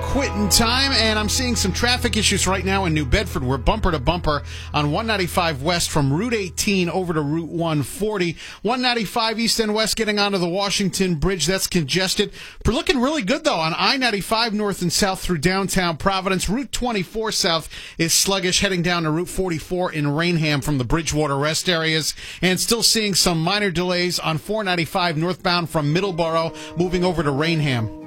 quitting time, and I'm seeing some traffic issues right now in New Bedford. We're bumper to bumper on 195 West from Route 18 over to Route 140. 195 East and West getting onto the Washington Bridge. That's congested. We're looking really good, though, on I-95 north and south through downtown Providence. Route 24 south is sluggish, heading down to Route 44 in Rainham from the Bridgewater rest areas. And still seeing some minor delays on 495 northbound from Middleborough, moving over to Rainham.